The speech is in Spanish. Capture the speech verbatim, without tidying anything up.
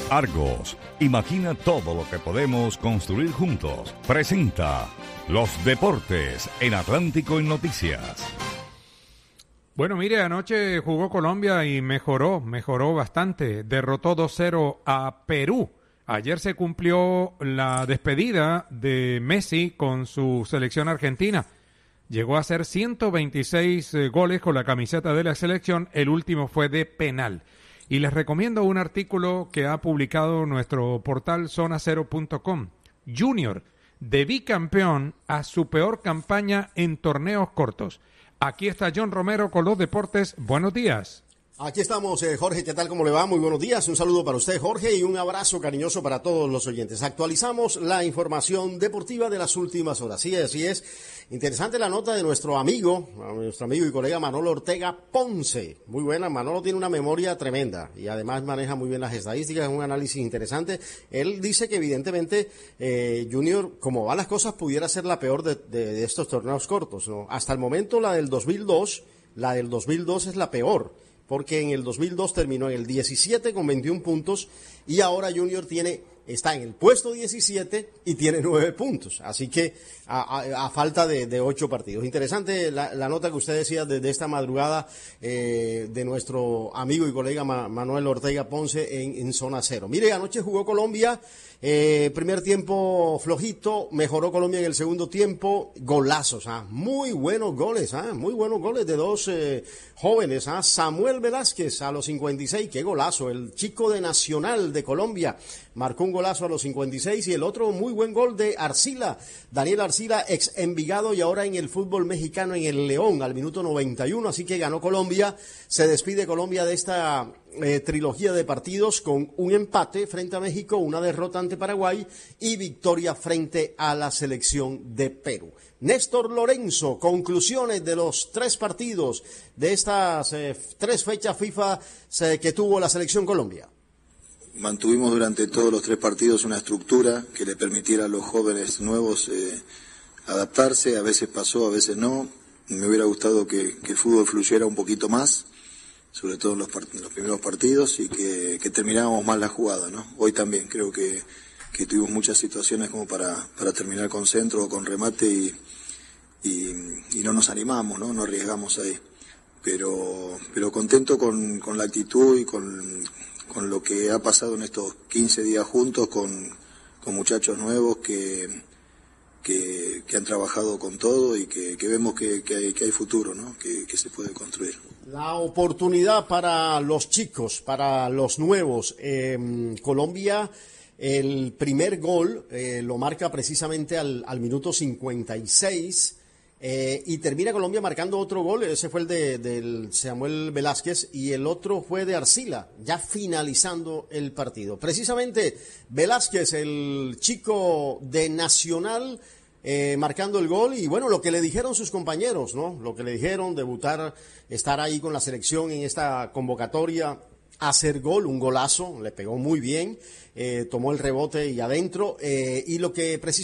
Argos, imagina todo lo que podemos construir juntos. Presenta Los Deportes en Atlántico en Noticias. Bueno, mire, anoche jugó Colombia y mejoró, mejoró bastante. Derrotó dos cero a Perú. Ayer se cumplió la despedida de Messi con su selección argentina. Llegó a hacer ciento veintiséis eh, goles con la camiseta de la selección. El último fue de penal. Y les recomiendo un artículo que ha publicado nuestro portal zona cero punto com. Junior, de bicampeón a su peor campaña en torneos cortos. Aquí está John Romero con los deportes. Buenos días. Aquí estamos, eh, Jorge, ¿qué tal? ¿Cómo le va? Muy buenos días, un saludo para usted, Jorge, y un abrazo cariñoso para todos los oyentes. Actualizamos la información deportiva de las últimas horas. Sí, así es. Interesante la nota de nuestro amigo, nuestro amigo y colega Manolo Ortega Ponce. Muy buena, Manolo tiene una memoria tremenda y además maneja muy bien las estadísticas, es un análisis interesante. Él dice que evidentemente eh, Junior, como van las cosas, pudiera ser la peor de, de, de estos torneos cortos, ¿no? Hasta el momento la del dos mil dos, la del dos mil dos es la peor, porque en el dos mil dos terminó en el diecisiete con veintiún puntos y ahora Junior tiene está en el puesto diecisiete y tiene nueve puntos. Así que a, a, a falta de, de ocho partidos. Interesante la, la nota que usted decía desde de esta madrugada eh, de nuestro amigo y colega Ma, Manuel Ortega Ponce en, en zona cero. Mire, anoche jugó Colombia, eh, primer tiempo flojito, mejoró Colombia en el segundo tiempo, golazos, ¿ah? Muy buenos goles, ¿ah? Muy buenos goles de dos eh, jóvenes, ¿ah? Samuel Velázquez a los cincuenta y seis, qué golazo, el chico de Nacional de Colombia, marcó un golazo a los cincuenta y seis y el otro muy buen gol de Arcila, Daniel Arcila, ex Envigado y ahora en el fútbol mexicano en el León al minuto noventa y uno, así que ganó Colombia, se despide Colombia de esta eh, trilogía de partidos con un empate frente a México, una derrota ante Paraguay y victoria frente a la selección de Perú. Néstor Lorenzo, conclusiones de los tres partidos de estas eh, tres fechas FIFA eh, que tuvo la selección Colombia. Mantuvimos durante todos los tres partidos una estructura que le permitiera a los jóvenes nuevos eh, adaptarse, a veces pasó, a veces no. Me hubiera gustado que, que el fútbol fluyera un poquito más, sobre todo en los, part- en los primeros partidos, y que, que termináramos más la jugada, ¿no? Hoy también creo que, que tuvimos muchas situaciones como para, para terminar con centro o con remate y, y, y no nos animamos, ¿no? No arriesgamos ahí. Pero, pero contento con, con la actitud y con... con lo que ha pasado en estos quince días juntos con, con muchachos nuevos que, que, que han trabajado con todo y que, que vemos que, que, hay, que hay futuro, ¿no? Que, que se puede construir. La oportunidad para los chicos, para los nuevos. Eh, Colombia, el primer gol eh, lo marca precisamente al, al minuto cincuenta y seis. Eh, y termina Colombia marcando otro gol, ese fue el de del Samuel Velázquez y el otro fue de Arcila, ya finalizando el partido. Precisamente Velázquez, el chico de Nacional, eh, marcando el gol y bueno, lo que le dijeron sus compañeros, ¿no? Lo que le dijeron, debutar, estar ahí con la selección en esta convocatoria, hacer gol, un golazo, le pegó muy bien, eh, tomó el rebote y adentro, eh, y lo que precisamente